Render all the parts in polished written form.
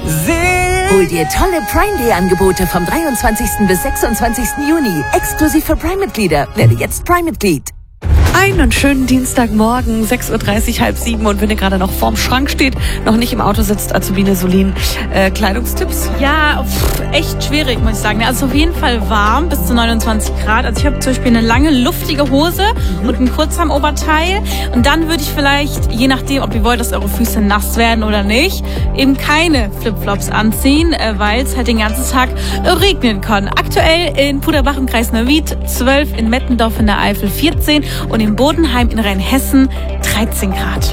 Hol dir tolle Prime Day Angebote vom 23. bis 26. Juni. Exklusiv für Prime-Mitglieder. Werde jetzt Prime-Mitglied. Einen schönen Dienstagmorgen, 6:30 Uhr, 6:30, und wenn ihr gerade noch vorm Schrank steht, noch nicht im Auto sitzt, Azubine Solin, Kleidungstipps? Ja, echt schwierig, muss ich sagen. Also auf jeden Fall warm, bis zu 29 Grad. Also ich habe zum Beispiel eine lange, luftige Hose und ein Kurzarm-Oberteil. Und dann würde ich vielleicht, je nachdem, ob ihr wollt, dass eure Füße nass werden oder nicht, eben keine Flipflops anziehen, weil es halt den ganzen Tag regnen kann. Aktuell in Puderbach im Kreis Neuwied 12, in Mettendorf in der Eifel 14 und in Bodenheim in Rheinhessen 13 Grad.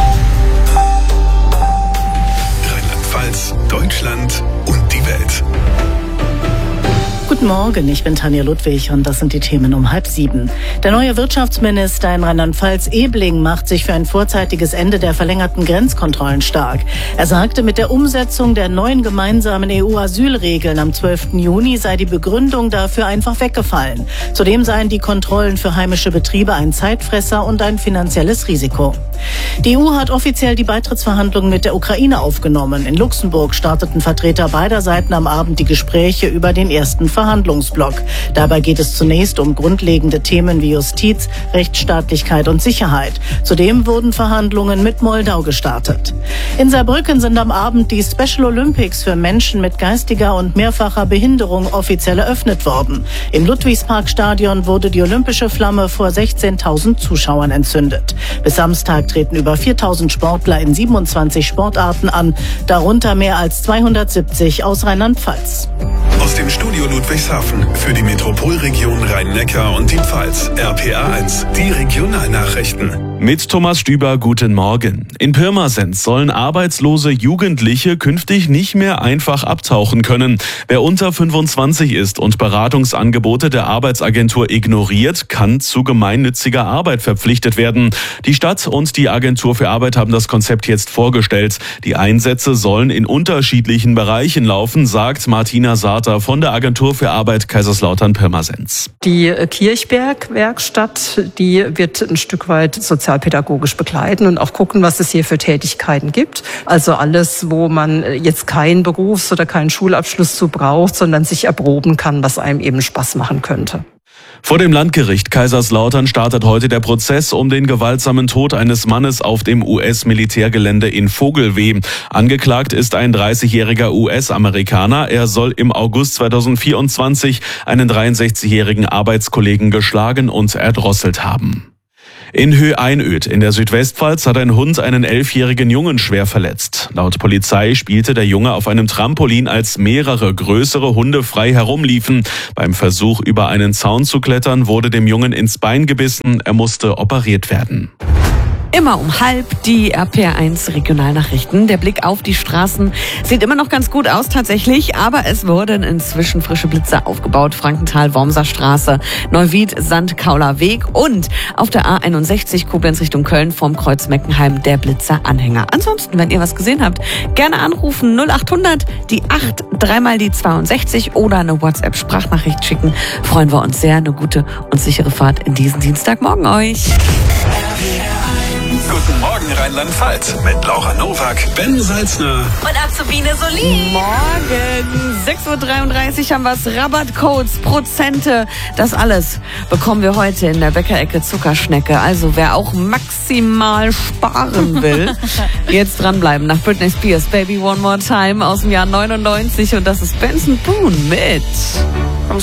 Rheinland-Pfalz, Deutschland und die Welt. Guten Morgen, ich bin Tanja Ludwig und das sind die Themen um 6:30. Der neue Wirtschaftsminister in Rheinland-Pfalz, Ebling, macht sich für ein vorzeitiges Ende der verlängerten Grenzkontrollen stark. Er sagte, mit der Umsetzung der neuen gemeinsamen EU-Asylregeln am 12. Juni sei die Begründung dafür einfach weggefallen. Zudem seien die Kontrollen für heimische Betriebe ein Zeitfresser und ein finanzielles Risiko. Die EU hat offiziell die Beitrittsverhandlungen mit der Ukraine aufgenommen. In Luxemburg starteten Vertreter beider Seiten am Abend die Gespräche über den ersten Verhandlungsblock. Dabei geht es zunächst um grundlegende Themen wie Justiz, Rechtsstaatlichkeit und Sicherheit. Zudem wurden Verhandlungen mit Moldau gestartet. In Saarbrücken sind am Abend die Special Olympics für Menschen mit geistiger und mehrfacher Behinderung offiziell eröffnet worden. Im Ludwigsparkstadion wurde die olympische Flamme vor 16.000 Zuschauern entzündet. Bis Samstag treten über 4.000 Sportler in 27 Sportarten an, darunter mehr als 270 aus Rheinland-Pfalz. Aus dem Studio Ludwigshafen für die Metropolregion Rhein-Neckar und die Pfalz. RPA1, die Regionalnachrichten. Mit Thomas Stüber, guten Morgen. In Pirmasens sollen arbeitslose Jugendliche künftig nicht mehr einfach abtauchen können. Wer unter 25 ist und Beratungsangebote der Arbeitsagentur ignoriert, kann zu gemeinnütziger Arbeit verpflichtet werden. Die Stadt und die Agentur für Arbeit haben das Konzept jetzt vorgestellt. Die Einsätze sollen in unterschiedlichen Bereichen laufen, sagt Martina Sarter von der Agentur für Arbeit Kaiserslautern-Pirmasens. Die Kirchberg-Werkstatt, die wird ein Stück weit sozialpädagogisch begleiten und auch gucken, was es hier für Tätigkeiten gibt. Also alles, wo man jetzt keinen Berufs- oder keinen Schulabschluss zu braucht, sondern sich erproben kann, was einem eben Spaß machen könnte. Vor dem Landgericht Kaiserslautern startet heute der Prozess um den gewaltsamen Tod eines Mannes auf dem US-Militärgelände in Vogelweh. Angeklagt ist ein 30-jähriger US-Amerikaner. Er soll im August 2024 einen 63-jährigen Arbeitskollegen geschlagen und erdrosselt haben. In Höhe-Einöd in der Südwestpfalz hat ein Hund einen 11-jährigen Jungen schwer verletzt. Laut Polizei spielte der Junge auf einem Trampolin, als mehrere größere Hunde frei herumliefen. Beim Versuch, über einen Zaun zu klettern, wurde dem Jungen ins Bein gebissen. Er musste operiert werden. Immer um 6:30 die RPA1 Regionalnachrichten. Der Blick auf die Straßen sieht immer noch ganz gut aus tatsächlich, aber es wurden inzwischen frische Blitze aufgebaut. Frankenthal-Wormser Straße, Neuwied-Sandkauler Weg und auf der A61 Koblenz Richtung Köln vom Kreuz Meckenheim der Blitzer-Anhänger. Ansonsten, wenn ihr was gesehen habt, gerne anrufen 0800 die 8 3 die 62 oder eine WhatsApp-Sprachnachricht schicken. Freuen wir uns sehr. Eine gute und sichere Fahrt in diesen Dienstagmorgen euch. Guten Morgen Rheinland-Pfalz mit Laura Nowak, Ben Salzner Und Azubine Solin. Morgen, 6:33 Uhr haben wir es. Rabattcodes, Prozente, das alles bekommen wir heute in der Bäckerecke Zuckerschnecke. Also wer auch maximal sparen will, jetzt dranbleiben. Nach Britney Spears, Baby One More Time aus dem Jahr 99 und das ist Benson Boone mit